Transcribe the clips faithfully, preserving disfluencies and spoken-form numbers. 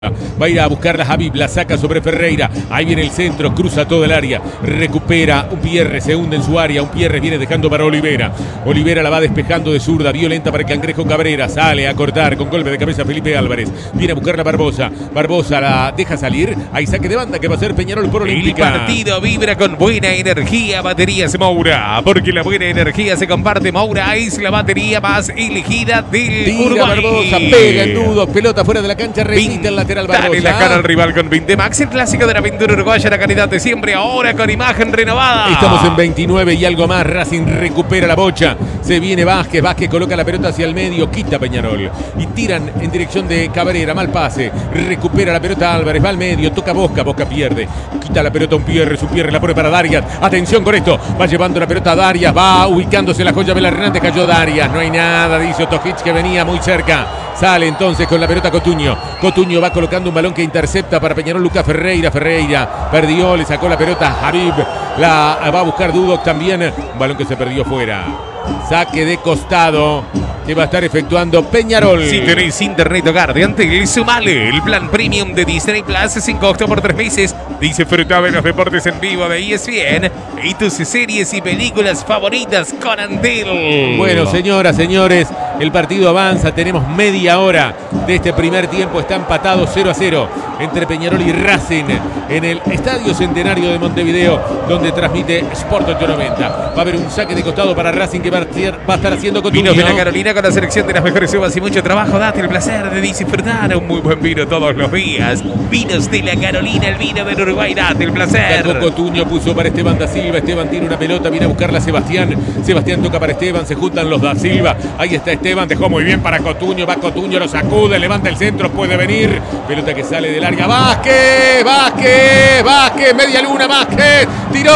Va a ir a buscarla Habib, la saca sobre Ferreira. Ahí viene el centro, cruza todo el área. Recupera un Pierre, se hunde en su área. Un Pierre viene dejando para Olivera. Olivera la va despejando de zurda, violenta para el Cangrejo Cabrera. Sale a cortar con golpe de cabeza Felipe Álvarez. Viene a buscarla Barbosa. Barbosa la deja salir. Hay saque de banda que va a ser Peñarol por Olímpica. El partido vibra con buena energía. Baterías Moura. Porque la buena energía se comparte. Moura es la batería más elegida del Tira Uruguay. Barbosa, pega en nudo. Pelota fuera de la cancha, repite el lateral Barbosa. Dale la cara al rival con Vintemax, el clásico de la aventura uruguaya, la calidad de siempre, ahora con imagen renovada. Estamos en veintinueve y algo más. Racing recupera la bocha. Se viene Vázquez. Vázquez coloca la pelota hacia el medio. Quita Peñarol. Y tiran en dirección de Cabrera. Mal pase. Recupera la pelota Álvarez. Va al medio. Toca Bosca. Bosca pierde. Quita la pelota un Pierre. Su Pierre la pone para Darias. Atención con esto. Va llevando la pelota a Darias. Va ubicándose la joya Vela Hernández. Cayó Darias. No hay nada. Dice Otojic que venía muy cerca. Sale entonces con la pelota Cotuño. Cotuño va colocando un balón que intercepta para Peñarol. Lucas Ferreira. Ferreira perdió. Le sacó la pelota a Habib. La va a buscar Dudok también. Un balón que se perdió fuera. Saque de costado que va a estar efectuando Peñarol. Si tenés internet hogar de Antel, sumale el plan premium de Disney Plus sin costo por tres meses. Disfruta de los deportes en vivo de E S P N y tus series y películas favoritas con Antel. Bueno, señoras, señores, el partido avanza. Tenemos media hora de este primer tiempo. Está empatado cero a cero entre Peñarol y Racing en el Estadio Centenario de Montevideo, donde transmite Sport ocho noventa. Va a haber un saque de costado para Racing que va a estar haciendo Cotuño. Vinos de la Carolina con la selección de las mejores uvas y mucho trabajo. Date el placer de disfrutar un muy buen vino todos los días. Vinos de la Carolina, el vino del Uruguay. Date el placer. Sacó Cotuño, puso para Esteban da Silva. Esteban tiene una pelota, viene a buscarla a Sebastián. Sebastián toca para Esteban, se juntan los da Silva. Ahí está Esteban, dejó muy bien para Cotuño. Va Cotuño, lo sacude, levanta el centro, puede venir. Pelota que sale del área. Vázquez, Vázquez, Vázquez, media luna, Vázquez. Tiró.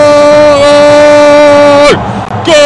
¡Gol! ¡Gol!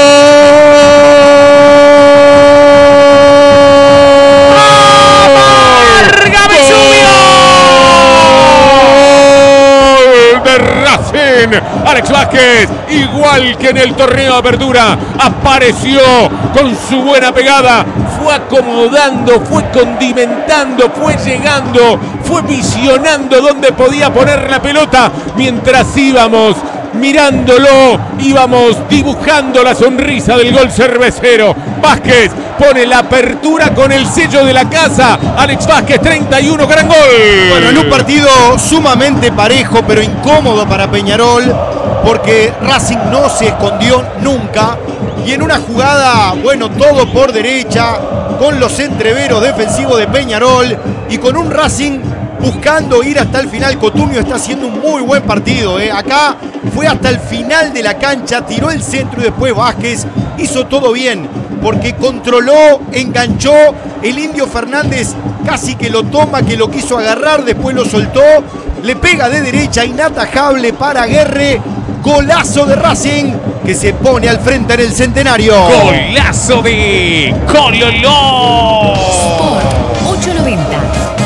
Alex Vázquez, igual que en el torneo de apertura, apareció con su buena pegada, fue acomodando, fue condimentando, fue llegando, fue visionando dónde podía poner la pelota mientras íbamos mirándolo, íbamos dibujando la sonrisa del gol cervecero. Vázquez pone la apertura con el sello de la casa. Alex Vázquez, treinta y uno, gran gol. Bueno, en un partido sumamente parejo, pero incómodo para Peñarol, porque Racing no se escondió nunca. Y en una jugada, bueno, todo por derecha, con los entreveros defensivos de Peñarol y con un Racing buscando ir hasta el final. Cotuño está haciendo un muy buen partido, ¿eh? Acá fue hasta el final de la cancha, tiró el centro y después Vázquez hizo todo bien, porque controló, enganchó. El Indio Fernández casi que lo toma, que lo quiso agarrar, después lo soltó, le pega de derecha, inatajable para Guerre. Golazo de Racing que se pone al frente en el Centenario. Golazo de Cololó. ocho noventa.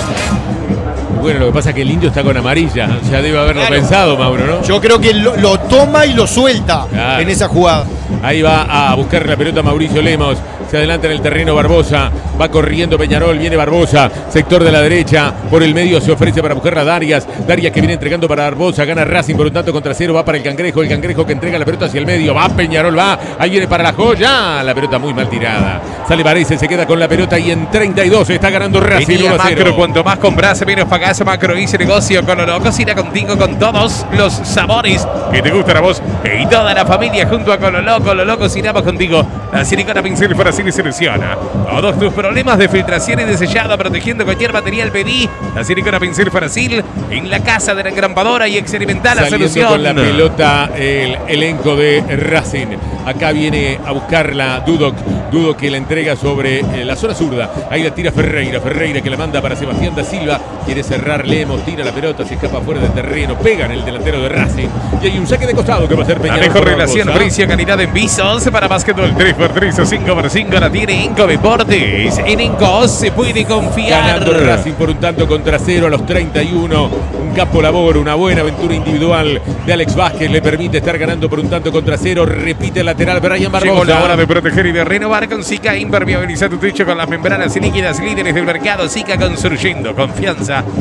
Bueno, lo que pasa es que el Indio está con amarilla. Ya debe haberlo Claro. pensado, Mauro, ¿no? Yo creo que lo, lo toma y lo suelta, Claro. en esa jugada. Ahí va a buscar la pelota Mauricio Lemos. Se adelanta en el terreno Barbosa. Va corriendo Peñarol. Viene Barbosa. Sector de la derecha. Por el medio se ofrece para buscar a Darias. Darias que viene entregando para Barbosa. Gana Racing por un tanto contra cero. Va para el Cangrejo. El Cangrejo que entrega la pelota hacia el medio. Va Peñarol. Va. Ahí viene para la joya. La pelota muy mal tirada. Sale Varese. Se queda con la pelota. Y en treinta y dos está ganando Racing. Venía uno a cero. Macro, cuanto más compras, menos pagás. Macro hice negocio con Cololó. Cocina contigo con todos los sabores que te gustan a vos y toda la familia junto a Cololó. Cololó cocinamos contigo. La silicona pincel Faracil y soluciona todos tus problemas de filtración y de sellado, protegiendo cualquier material. Pedí la silicona pincel Faracil en la casa de la engrampadora y experimentar la Saliendo solución. con la pelota el elenco de Racing. Acá viene a buscarla Dudok. Dudok que la entrega sobre eh, la zona zurda. Ahí la tira Ferreira. Ferreira que la manda para Sebastián da Silva. Quiere cerrar Lemos. Tira la pelota. Se escapa fuera del terreno. Pega en el delantero de Racing. Y hay un saque de costado que va a ser La Peñarol. mejor por relación, Barbosa. precio, calidad en pisos para básquetbol tres por tres o cinco por cinco la tiene Enco Deportes. En Enco se puede confiar. Ganando Racing por un tanto contra cero a los treinta y uno. Un capo labor, una buena aventura individual de Alex Vázquez le permite estar ganando por un tanto contra cero. Repite el lateral Brian Barbosa. Llegó la hora de proteger y de renovar con Sika. Impermeabiliza tu techo con las membranas líquidas líderes del mercado. Sika construyendo confianza.